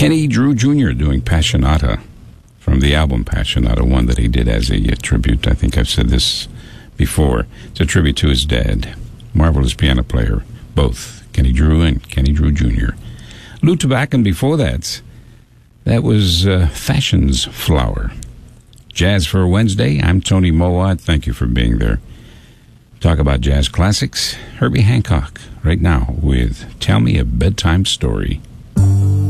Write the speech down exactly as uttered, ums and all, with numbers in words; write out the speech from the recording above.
Kenny Drew Junior doing Passionata from the album Passionata, one that he did as a, a tribute. I think I've said this before. It's a tribute to his dad, marvelous piano player, both Kenny Drew and Kenny Drew Junior Lou Tobacco before that, that was uh, Fashion's Flower. Jazz for Wednesday. I'm Tony Mowat. Thank you for being there. Talk about jazz classics. Herbie Hancock right now with Tell Me a Bedtime Story.